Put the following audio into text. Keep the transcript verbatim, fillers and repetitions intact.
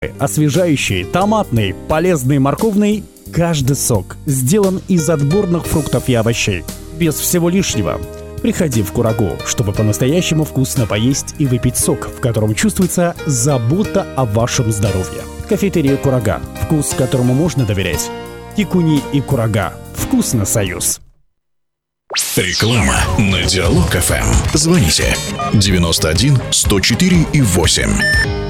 Освежающий, томатный, полезный, морковный. Каждый сок сделан из отборных фруктов и овощей. Без всего лишнего. Приходи в Курагу, чтобы по-настоящему вкусно поесть и выпить сок, в котором чувствуется забота о вашем здоровье. Кафетерия Курага. Вкус, которому можно доверять. Тикуни и Курага. Вкусно, союз. Реклама на Диалог эф эм. Звоните девяносто один сто четыре и восемь.